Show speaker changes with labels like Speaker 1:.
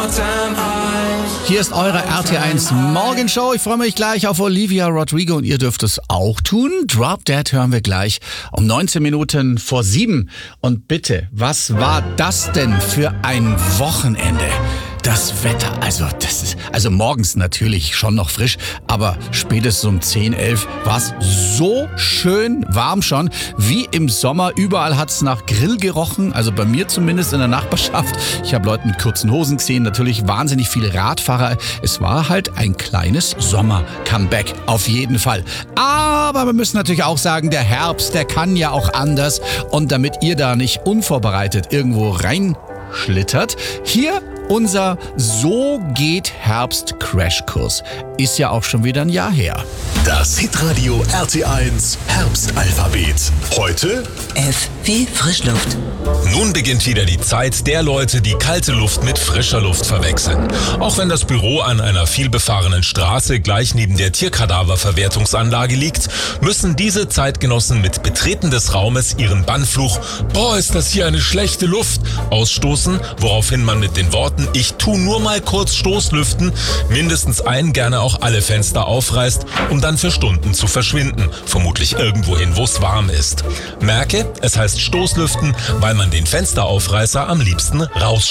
Speaker 1: Hier ist eure RT1 Morgenshow. Ich freue mich gleich auf Olivia Rodrigo und ihr dürft es auch tun. Drop Dead hören wir gleich um 19 Minuten vor 7. Und bitte, was war das denn für ein Wochenende? Das Wetter, also morgens natürlich schon noch frisch, aber spätestens um 10, 11 war es so schön warm schon, wie im Sommer. Überall hat es nach Grill gerochen, also bei mir zumindest in der Nachbarschaft. Ich habe Leute mit kurzen Hosen gesehen, natürlich wahnsinnig viele Radfahrer. Es war halt ein kleines Sommer-Comeback, auf jeden Fall. Aber wir müssen natürlich auch sagen, der Herbst, der kann ja auch anders. Und damit ihr da nicht unvorbereitet irgendwo reinschlittert, hier unser So geht Herbst Crashkurs. Ist ja auch schon wieder ein Jahr her.
Speaker 2: Das Hitradio RT1 Herbstalphabet. Heute
Speaker 3: F wie Frischluft.
Speaker 4: Nun beginnt wieder die Zeit der Leute, die kalte Luft mit frischer Luft verwechseln. Auch wenn das Büro an einer vielbefahrenen Straße gleich neben der Tierkadaververwertungsanlage liegt, müssen diese Zeitgenossen mit Betreten des Raumes ihren Bannfluch "Boah, ist das hier eine schlechte Luft" ausstoßen, woraufhin man mit den Worten "Ich tu nur mal kurz Stoßlüften" mindestens ein, gerne auch alle Fenster aufreißt, um dann für Stunden zu verschwinden, vermutlich irgendwohin, wo es warm ist. Merke, es heißt Stoßlüften, weil man den Fensteraufreißer am liebsten rausschmeißt.